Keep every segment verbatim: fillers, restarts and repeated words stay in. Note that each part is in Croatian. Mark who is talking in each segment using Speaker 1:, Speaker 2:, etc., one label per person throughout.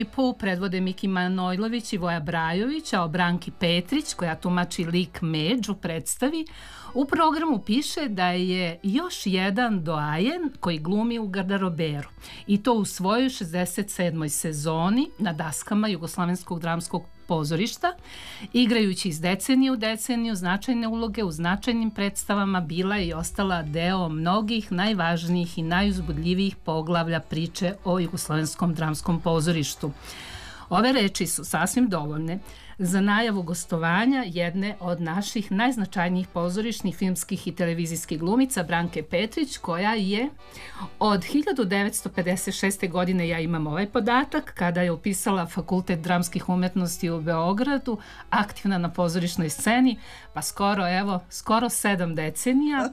Speaker 1: ekipu predvode Miki Manojlović i Voja Brajović, a o Branki Petrić, koja tumači lik Međ u predstavi, u programu piše da je još jedan doajen koji glumi u garderoberu. I to u svojoj šezdeset sedmoj sezoni na daskama Jugoslovenskog dramskog pozorišta, igrajući iz decenije u deceniju značajne uloge u značajnim predstavama, bila je i ostala deo mnogih najvažnijih i najuzbudljivijih poglavlja priče o Jugoslovenskom dramskom pozorištu. Ove reči su sasvim dovoljne za najavu gostovanja jedne od naših najznačajnijih pozorišnih, filmskih i televizijskih glumica, Branke Petrić, koja je od hiljadu devetsto pedeset šeste. godine, ja imam ovaj podatak, kada je upisala Fakultet dramskih umetnosti u Beogradu, aktivna na pozorišnoj sceni, pa skoro, evo, skoro sedam decenija.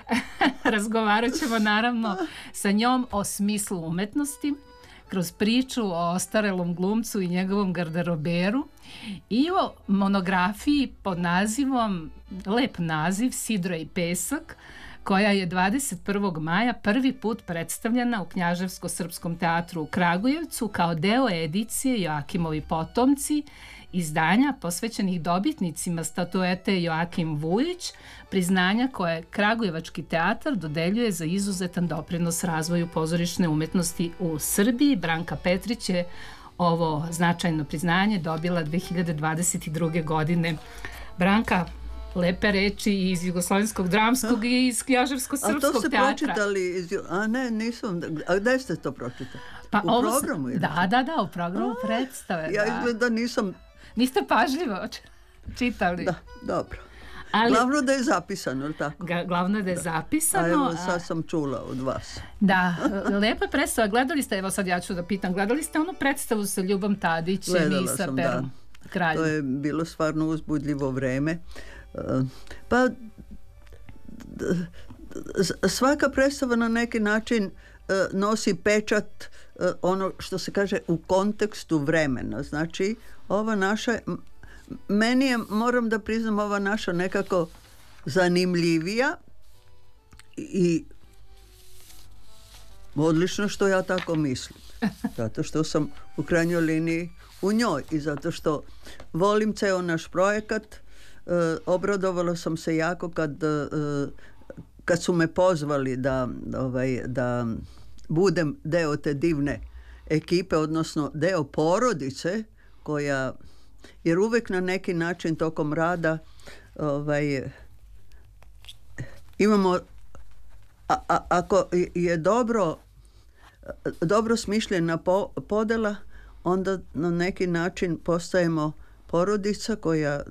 Speaker 1: Razgovarat ćemo naravno sa njom o smislu umetnosti, kroz priču o ostarelom glumcu i njegovom garderoberu i o monografiji pod nazivom, lep naziv, Sidro i pesak, koja je dvadeset prvog maja prvi put predstavljena u Knjaževsko-srpskom teatru u Kragujevcu kao deo edicije Joakimovi potomci, izdanja posvećenih dobitnicima statuete Joakim Vujić, priznanja koje Kragujevački teatar dodeljuje za izuzetan doprinos razvoju pozorišne umetnosti u Srbiji. Branka Petrić je ovo značajno priznanje dobila dve hiljade dvadeset druge. godine. Branka, lepe reči iz Jugoslovenskog dramskog i iz Knjaževsko-srpskog teatra.
Speaker 2: A to ste teatra. pročitali? Iz... A ne, nisam. A gde ste to pročitali?
Speaker 1: Pa
Speaker 2: u
Speaker 1: ovo...
Speaker 2: programu?
Speaker 1: Da, da, da, u programu A, predstave.
Speaker 2: Ja
Speaker 1: da.
Speaker 2: izgleda nisam...
Speaker 1: Niste pažljivo čitali.
Speaker 2: Da, dobro.
Speaker 1: Ali,
Speaker 2: glavno da je zapisano, ili tako?
Speaker 1: Ga, glavno da je da. zapisano.
Speaker 2: A evo, sad sam čula od vas.
Speaker 1: Da, lepa predstava. Gledali ste, evo sad ja ću da pitam, gledali ste onu predstavu sa Ljubom Tadićem
Speaker 2: Gledala
Speaker 1: i sa
Speaker 2: sam,
Speaker 1: Perom
Speaker 2: da.
Speaker 1: Kraljom?
Speaker 2: To je bilo stvarno uzbudljivo vreme. Pa svaka predstava na neki način nosi pečat ono što se kaže u kontekstu vremena. Znači, ova naša, meni je, moram da priznam, ova naša nekako zanimljivija i odlično što ja tako mislim. Zato što sam u krajnjoj liniji u njoj i zato što volim ceo naš projekat. Uh, obradovala sam se jako kad, uh, kad su me pozvali da, ovaj, da budem deo te divne ekipe, odnosno deo porodice koja, jer uvek na neki način tokom rada ovaj, imamo, a, a, ako je dobro dobro smišljena po, podela, onda na neki način postajemo porodica koja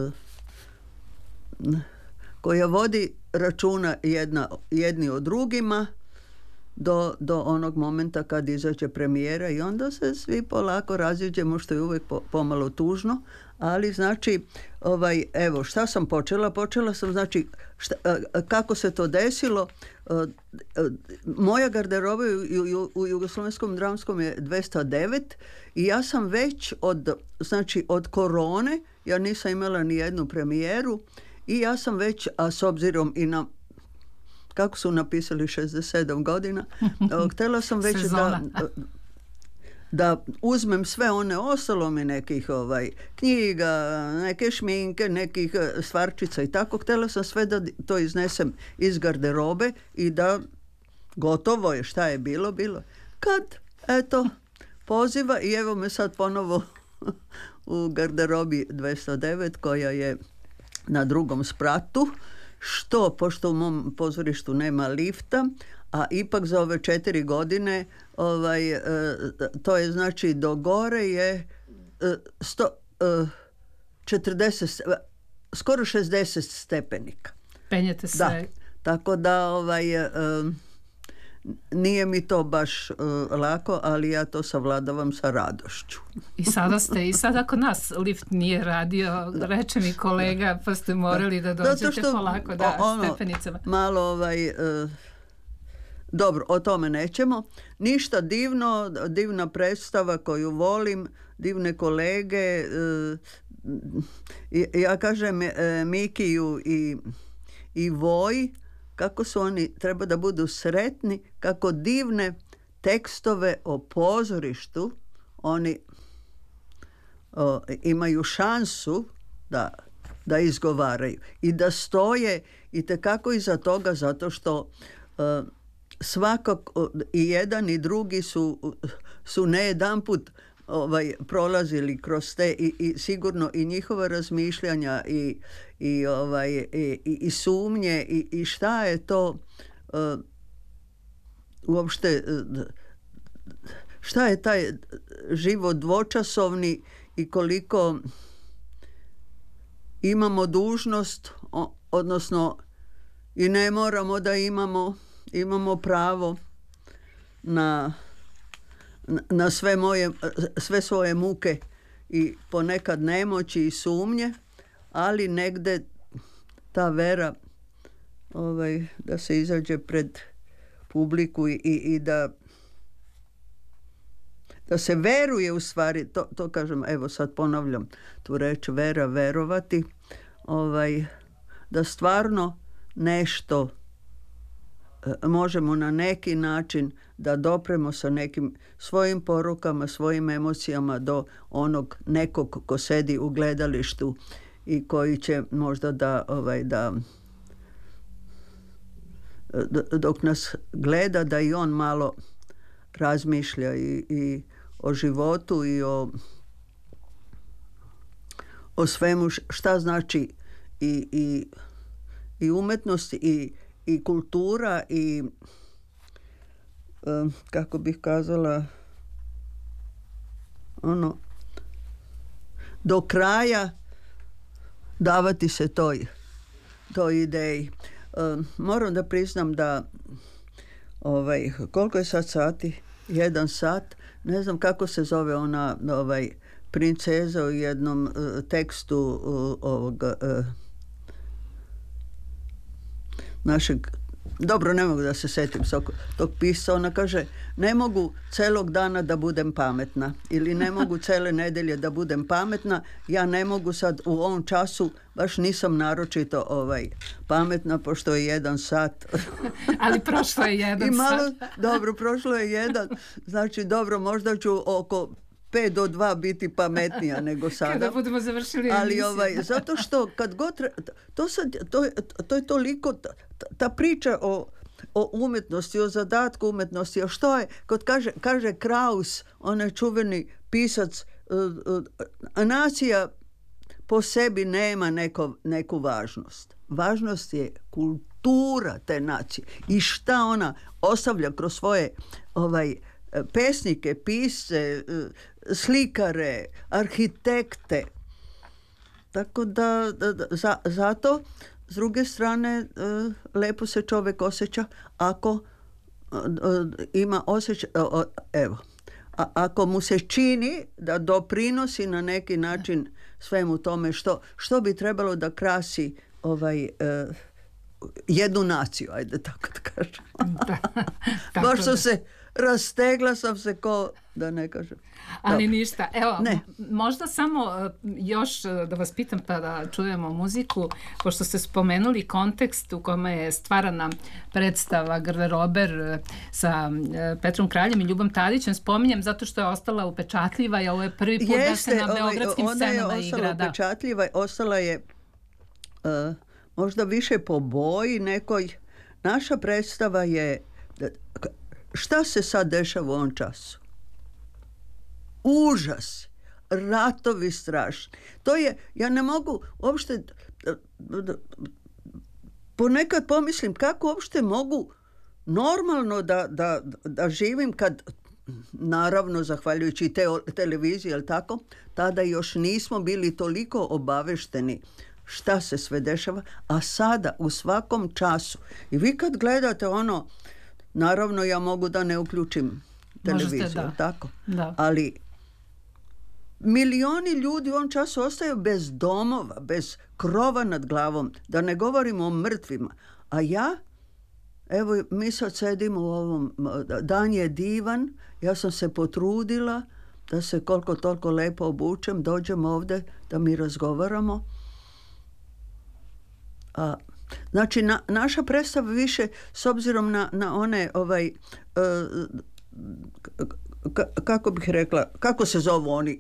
Speaker 2: koja vodi računa jedna, jedni o drugima do, do onog momenta kad izađe premijera i onda se svi polako raziđemo, što je uvijek po, pomalo tužno, ali znači ovaj, evo šta sam počela počela sam znači šta, kako se to desilo. Moja garderoba u, u Jugoslovenskom dramskom je dvesta devet i ja sam već od, znači od korone, ja nisam imala ni jednu premijeru i ja sam već, a s obzirom i na kako su napisali šezdeset sedam godina, htjela sam već da, da uzmem sve one, ostalo mi nekih ovaj, knjiga, neke šminke, nekih stvarčica i tako, htjela sam sve da to iznesem iz garderobe i da gotovo je, šta je bilo, bilo. Kad, eto, poziva i evo me sad ponovo u garderobi dvesta devet koja je na drugom spratu, što, pošto u mom pozorištu nema lifta, a ipak za ove četiri godine ovaj, e, to je znači do gore je e, sto, e, četrdeset, skoro šezdeset stepenika.
Speaker 1: Penjete se.
Speaker 2: Da, tako da ovaj, e, nije mi to baš uh, lako, ali ja to savladavam sa radošću.
Speaker 1: I sada ste, i sada kod nas lift nije radio, da. Reče mi kolega, pa ste morali da dođete što, polako, da, ono, stepenicama.
Speaker 2: Malo ovaj, uh, dobro, o tome nećemo. Ništa divno, divna predstava koju volim, divne kolege. Uh, ja kažem uh, Mikiju i, i Voji, kako su oni, treba da budu sretni, kako divne tekstove o pozorištu oni o, imaju šansu da, da izgovaraju i da stoje itekako iza toga, zato što o, svakako i jedan i drugi su, su ne jedanput ovaj, prolazili kroz te i, i sigurno i njihova razmišljanja i, i, ovaj, i, i sumnje i, i šta je to uh, uopšte uh, šta je taj život dvočasovni i koliko imamo dužnost, odnosno i ne moramo da imamo imamo pravo na na sve moje, sve svoje muke i ponekad nemoći i sumnje, ali negde ta vera ovaj, da se izađe pred publiku i, i da da se veruje u stvari, to, to kažem, evo sad ponavljam tu reč vera, verovati, ovaj, da stvarno nešto možemo na neki način da dopremo sa nekim svojim porukama, svojim emocijama do onog nekog ko sedi u gledalištu i koji će možda da, ovaj, da dok nas gleda da i on malo razmišlja i, i o životu i o, o svemu šta znači i, i, i umetnost i i kultura i kako bih kazala ono do kraja davati se toj toj ideji. Moram da priznam da ovaj, koliko je sad sati? Jedan sat. Ne znam kako se zove ona ovaj, princeza u jednom uh, tekstu uh, ovoga uh, našeg, dobro, ne mogu da se setim tog pisca, ona kaže ne mogu celog dana da budem pametna ili ne mogu cele nedelje da budem pametna, ja ne mogu sad u ovom času, baš nisam naročito ovaj, pametna pošto je jedan sat.
Speaker 1: Ali prošlo je jedan
Speaker 2: I malo,
Speaker 1: sat.
Speaker 2: Dobro, prošlo je jedan, znači dobro, možda ću oko pet do dva biti pametnija nego sada.
Speaker 1: Kada budemo završili
Speaker 2: ali
Speaker 1: emisiju.
Speaker 2: ovaj, zato što kad god to, sad, to, to je toliko ta, ta priča o, o umetnosti, o zadatku umetnosti, o što je, kad kaže, kaže Kraus, onaj čuveni pisac, uh, uh, nacija po sebi nema neko, neku važnost. Važnost je kultura te nacije i šta ona ostavlja kroz svoje ovaj, pesnike, pisce, slikare, arhitekte. Tako da, da, da za, zato s druge strane lepo se čovjek osjeća ako ima osjećaj, evo, a, ako mu se čini da doprinosi na neki način svemu tome što, što bi trebalo da krasi ovaj jednu naciju, ajde tako da kažem.
Speaker 1: Da,
Speaker 2: baš sam se rastegla sam se ko, da ne kažem.
Speaker 1: Ali ništa. Evo,
Speaker 2: ne.
Speaker 1: možda samo još da vas pitam pa da čujemo muziku, pošto ste spomenuli kontekst u kome je stvarana predstava Garderober sa Petrom Kraljem i Ljubom Tadićem, spominjem zato što je ostala upečatljiva i ovo je prvi put Jeste, da se na beogradskim
Speaker 2: ovaj,
Speaker 1: scenama igra.
Speaker 2: Ona je ostala
Speaker 1: da.
Speaker 2: upečatljiva, ostala je uh, možda više po boji nekoj. Naša predstava je šta se sad dešava u ovom času? Užas, ratovi strašni. To je, ja ne mogu uopšte, ponekad pomislim kako uopšte mogu normalno da, da, da živim kad, naravno zahvaljujući te, televiziji, jel tako, tada još nismo bili toliko obavešteni šta se sve dešava, a sada u svakom času. I vi kad gledate ono, naravno ja mogu da ne uključim televiziju,
Speaker 1: Možete, da.
Speaker 2: tako?
Speaker 1: Da.
Speaker 2: Ali milioni ljudi u ovom času ostaju bez domova, bez krova nad glavom, da ne govorimo o mrtvima. A ja, evo mi sad sedimo u ovom, dan je divan, ja sam se potrudila da se koliko toliko lepo obučem, dođem ovdje da mi razgovaramo. A znači, na, naša predstava više, s obzirom na, na one, ovaj, uh, k- kako bih rekla, kako se zovu oni